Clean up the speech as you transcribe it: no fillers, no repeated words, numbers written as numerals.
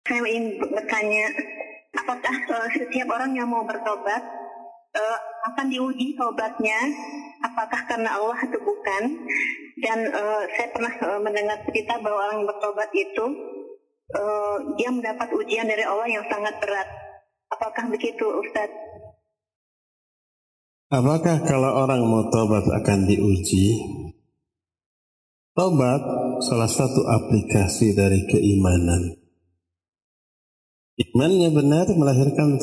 Saya ingin bertanya, apakah setiap orang yang mau bertobat akan diuji tobatnya, apakah karena Allah atau bukan? Dan saya pernah mendengar cerita bahwa orang yang bertobat itu dia mendapat ujian dari Allah yang sangat berat. Apakah begitu, Ustaz? Apakah kalau orang mau tobat akan diuji? Tobat salah satu aplikasi dari keimanan. Imannya benar melahirkan